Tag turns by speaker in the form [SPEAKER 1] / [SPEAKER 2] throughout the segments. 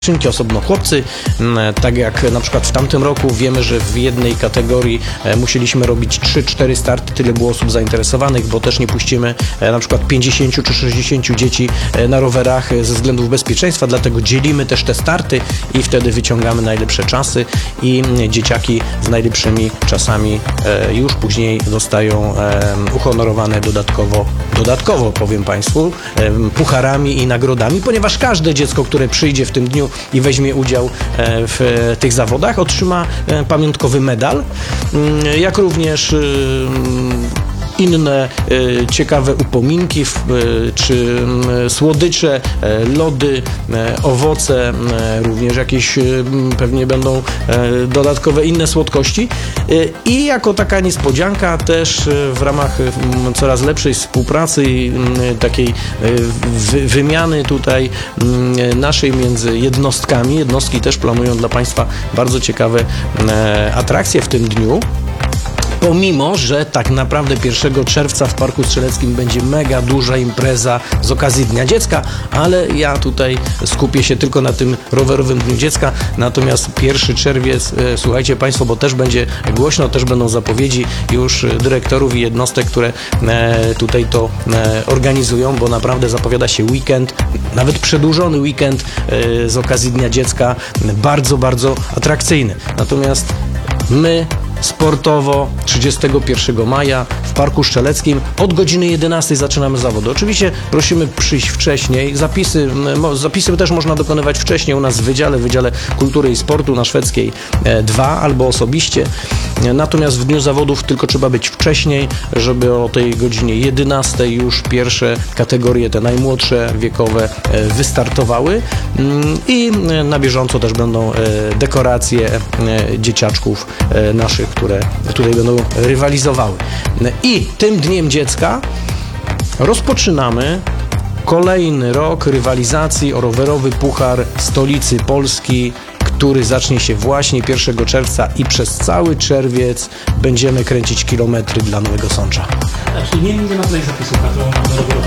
[SPEAKER 1] Osobno chłopcy, tak jak na przykład w tamtym roku wiemy, że w jednej kategorii musieliśmy robić 3-4 starty, tyle było osób zainteresowanych, bo też nie puścimy na przykład 50 czy 60 dzieci na rowerach ze względów bezpieczeństwa, dlatego dzielimy też te starty i wtedy wyciągamy najlepsze czasy i dzieciaki z najlepszymi czasami już później zostają uhonorowane dodatkowo powiem Państwu, pucharami i nagrodami, ponieważ każde dziecko, które przyjdzie w tym dniu i weźmie udział w tych zawodach, otrzyma pamiątkowy medal, jak również inne ciekawe upominki, czy słodycze, lody, owoce, również jakieś pewnie będą dodatkowe inne słodkości. I jako taka niespodzianka też w ramach coraz lepszej współpracy i takiej wymiany tutaj naszej między jednostkami. Jednostki też planują dla Państwa bardzo ciekawe atrakcje w tym dniu. Pomimo, że tak naprawdę 1 czerwca w Parku Strzeleckim będzie mega duża impreza z okazji Dnia Dziecka, ale ja tutaj skupię się tylko na tym rowerowym Dniu Dziecka. Natomiast 1 czerwiec, słuchajcie Państwo, bo też będzie głośno, też będą zapowiedzi już dyrektorów i jednostek, które tutaj to organizują, bo naprawdę zapowiada się weekend, nawet przedłużony weekend z okazji Dnia Dziecka, bardzo, bardzo atrakcyjny. Natomiast my sportowo 31 maja w Parku Strzeleckim od godziny 11 zaczynamy zawody. Oczywiście prosimy przyjść wcześniej. Zapisy też można dokonywać wcześniej u nas w Wydziale Kultury i Sportu na Szwedzkiej 2 albo osobiście. Natomiast w dniu zawodów tylko trzeba być wcześniej, żeby o tej godzinie 11 już pierwsze kategorie, te najmłodsze wiekowe wystartowały i na bieżąco też będą dekoracje dzieciaczków naszych, które tutaj będą rywalizowały. I tym Dniem Dziecka rozpoczynamy kolejny rok rywalizacji o rowerowy puchar stolicy Polski, który zacznie się właśnie 1 czerwca i przez cały czerwiec będziemy kręcić kilometry dla Nowego Sącza.
[SPEAKER 2] Czyli nie ma tutaj zapisów na rowerowy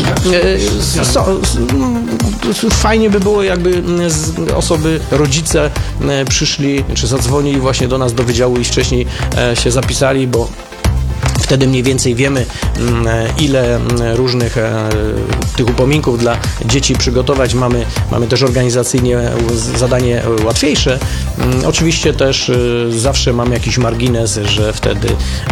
[SPEAKER 2] dziecka?
[SPEAKER 1] Fajnie by było, jakby osoby, rodzice przyszli, czy zadzwonili właśnie do nas do wydziału i wcześniej się zapisali, bo wtedy mniej więcej wiemy, ile różnych tych upominków dla dzieci przygotować. Mamy też organizacyjnie zadanie łatwiejsze. Oczywiście też zawsze mamy jakiś margines, że wtedy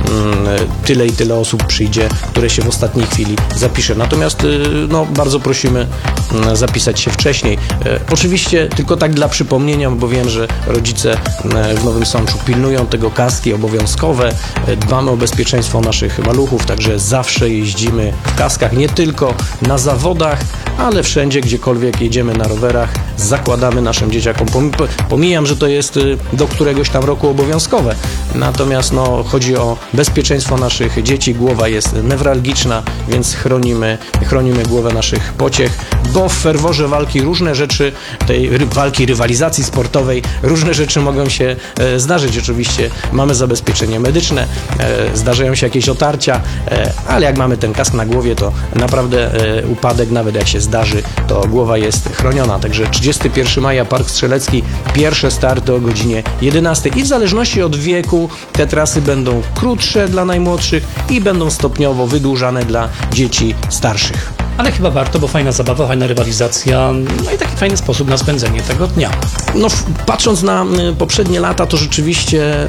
[SPEAKER 1] tyle i tyle osób przyjdzie, które się w ostatniej chwili zapisze. Natomiast bardzo prosimy zapisać się wcześniej. Oczywiście tylko tak dla przypomnienia, bo wiem, że rodzice w Nowym Sączu pilnują tego, kaski obowiązkowe, dbamy o bezpieczeństwo naszych maluchów, także zawsze jeździmy w kaskach, nie tylko na zawodach, ale wszędzie, gdziekolwiek jedziemy na rowerach, zakładamy naszym dzieciakom. Pomijam, że to jest do któregoś tam roku obowiązkowe, natomiast chodzi o bezpieczeństwo naszych dzieci, głowa jest newralgiczna, więc chronimy głowę naszych pociech, bo w ferworze walki różne rzeczy, tej walki, rywalizacji sportowej, różne rzeczy mogą się zdarzyć. Oczywiście mamy zabezpieczenie medyczne, zdarzają się jakieś otarcia, ale jak mamy ten kask na głowie, to naprawdę upadek, nawet jak się zdarzy, to głowa jest chroniona. Także 31 maja Park Strzelecki, pierwsze starty o godzinie 11 i w zależności od wieku te trasy będą krótsze dla najmłodszych i będą stopniowo wydłużane dla dzieci starszych.
[SPEAKER 2] Ale chyba warto, bo fajna zabawa, fajna rywalizacja, i taki fajny sposób na spędzenie tego dnia.
[SPEAKER 1] Patrząc na poprzednie lata, to rzeczywiście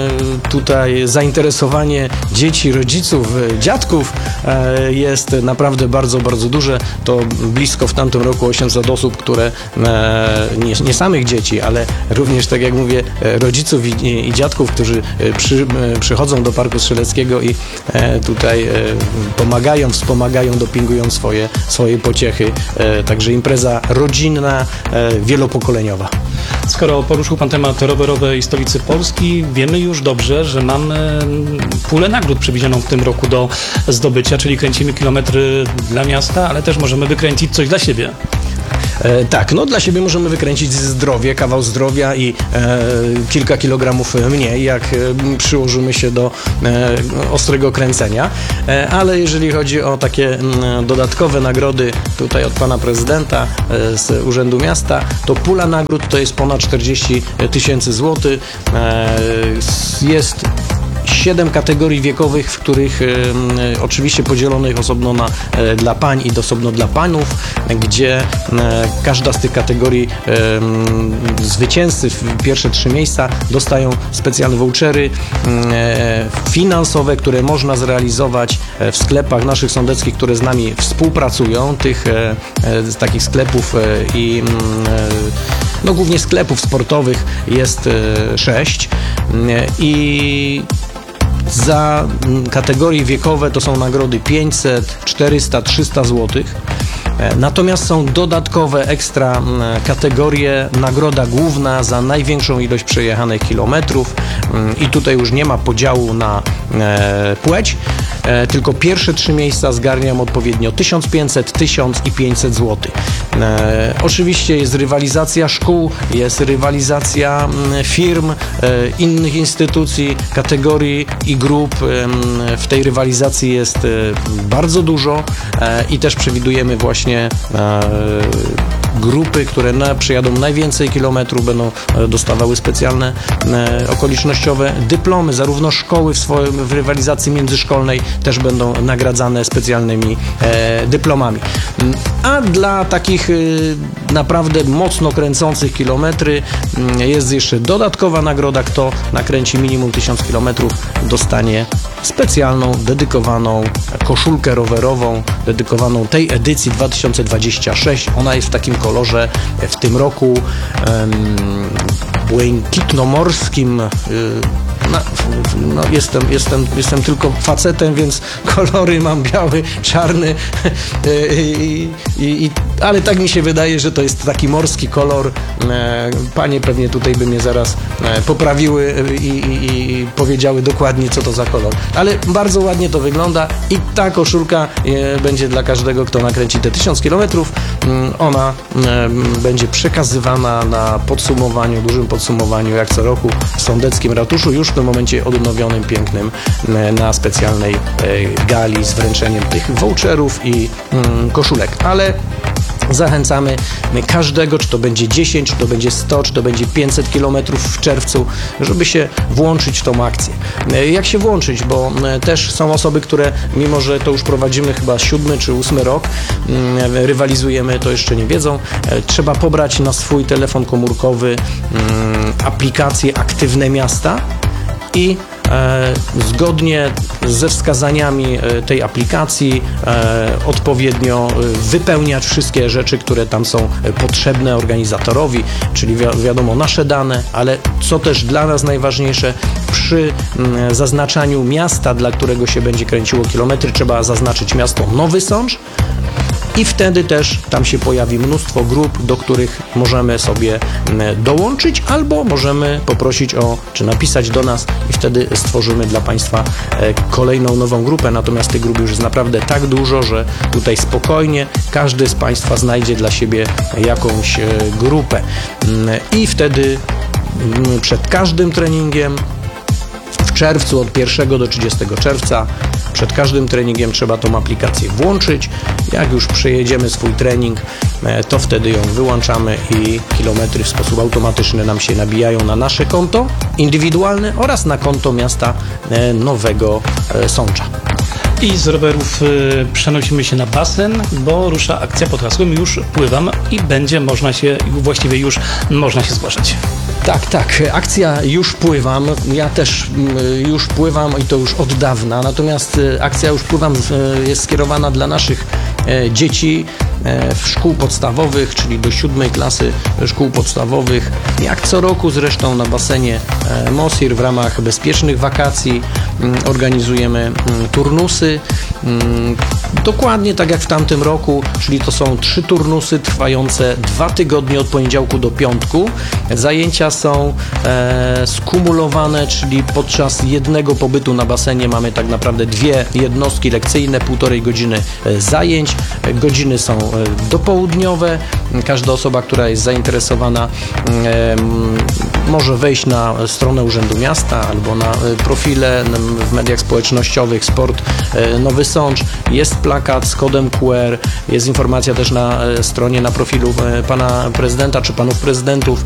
[SPEAKER 1] tutaj zainteresowanie dzieci, rodziców, dziadków jest naprawdę bardzo, bardzo duże. To blisko w tamtym roku 800 osób, które nie samych dzieci, ale również, tak jak mówię, rodziców i dziadków, którzy przychodzą do Parku Strzeleckiego i tutaj pomagają, wspomagają, dopingują swoje pociechy. Także impreza rodzinna, wielopokoleniowa.
[SPEAKER 2] Skoro poruszył Pan temat rowerowej stolicy Polski, wiemy już dobrze, że mamy pulę nagród przewidzianą w tym roku do zdobycia, czyli kręcimy kilometry dla miasta, ale też możemy wykręcić coś dla siebie.
[SPEAKER 1] Tak, no dla siebie możemy wykręcić zdrowie, kawał zdrowia i kilka kilogramów mniej, jak przyłożymy się do ostrego kręcenia, ale jeżeli chodzi o takie dodatkowe nagrody tutaj od pana prezydenta z Urzędu Miasta, to pula nagród to jest ponad 40 000 złotych. Jest 7 kategorii wiekowych, w których oczywiście podzielonych osobno dla pań i osobno dla panów, gdzie każda z tych kategorii zwycięzcy w pierwsze 3 miejsca dostają specjalne vouchery finansowe, które można zrealizować w sklepach naszych sądeckich, które z nami współpracują. Tych takich sklepów i no głównie sklepów sportowych jest 6 i za kategorie wiekowe to są nagrody 500, 400, 300 zł. Natomiast są dodatkowe ekstra kategorie, nagroda główna za największą ilość przejechanych kilometrów i tutaj już nie ma podziału na płeć, tylko pierwsze 3 miejsca zgarniam odpowiednio 1500, 1000 i 500 zł. Oczywiście jest rywalizacja szkół, jest rywalizacja firm, innych instytucji, kategorii i grup. W tej rywalizacji jest bardzo dużo i też przewidujemy właśnie grupy, które przejadą najwięcej kilometrów, będą dostawały specjalne okolicznościowe dyplomy, zarówno szkoły w rywalizacji międzyszkolnej też będą nagradzane specjalnymi dyplomami. A dla takich naprawdę mocno kręcących kilometry jest jeszcze dodatkowa nagroda. Kto nakręci minimum 1000 kilometrów, dostanie specjalną, dedykowaną koszulkę rowerową, dedykowaną tej edycji 2026. Ona jest w takim kolorze w tym roku błękitno-morskim. No, jestem tylko facetem, więc kolory mam biały, czarny, ale tak mi się wydaje, że to jest taki morski kolor. Panie pewnie tutaj by mnie zaraz poprawiły i powiedziały dokładnie, co to za kolor. Ale bardzo ładnie to wygląda i ta koszulka będzie dla każdego, kto nakręci te 1000 kilometrów. Ona będzie przekazywana na podsumowaniu, dużym podsumowaniu, jak co roku w sądeckim ratuszu, już w tym momencie odnowionym, pięknym, na specjalnej gali z wręczeniem tych voucherów i koszulek. Ale zachęcamy każdego, czy to będzie 10, czy to będzie 100, czy to będzie 500 kilometrów w czerwcu, żeby się włączyć w tą akcję. Jak się włączyć? Bo też są osoby, które mimo, że to już prowadzimy chyba 7 czy 8 rok, rywalizujemy, to jeszcze nie wiedzą. Trzeba pobrać na swój telefon komórkowy aplikację Aktywne Miasta i zgodnie ze wskazaniami tej aplikacji odpowiednio wypełniać wszystkie rzeczy, które tam są potrzebne organizatorowi, czyli wiadomo nasze dane, ale co też dla nas najważniejsze, przy zaznaczaniu miasta, dla którego się będzie kręciło kilometry, trzeba zaznaczyć miasto Nowy Sącz. I wtedy też tam się pojawi mnóstwo grup, do których możemy sobie dołączyć, albo możemy poprosić czy napisać do nas i wtedy stworzymy dla Państwa kolejną nową grupę. Natomiast tych grup już jest naprawdę tak dużo, że tutaj spokojnie każdy z Państwa znajdzie dla siebie jakąś grupę. I wtedy przed każdym treningiem w czerwcu od 1 do 30 czerwca przed każdym treningiem trzeba tą aplikację włączyć. Jak już przejedziemy swój trening, to wtedy ją wyłączamy i kilometry w sposób automatyczny nam się nabijają na nasze konto indywidualne oraz na konto miasta Nowego Sącza.
[SPEAKER 2] I z rowerów przenosimy się na basen, bo rusza akcja pod hasłem Już pływam i będzie można się, właściwie już można się zgłaszać.
[SPEAKER 1] Tak, akcja Już pływam, ja też już pływam i to już od dawna, natomiast akcja Już pływam jest skierowana dla naszych dzieci w szkół podstawowych, czyli do 7 klasy szkół podstawowych. Jak co roku zresztą na basenie Mosir w ramach bezpiecznych wakacji organizujemy turnusy. dokładnie tak jak w tamtym roku, czyli to są 3 turnusy trwające 2 tygodnie od poniedziałku do piątku. Zajęcia są skumulowane, czyli podczas jednego pobytu na basenie mamy tak naprawdę 2 jednostki lekcyjne, 1,5 godziny zajęć. Godziny są dopołudniowe. Każda osoba, która jest zainteresowana, może wejść na stronę Urzędu Miasta albo na profile w mediach społecznościowych Sport Nowy Sącz. Jest plakat z kodem QR, jest informacja też na stronie, na profilu pana prezydenta czy panów prezydentów.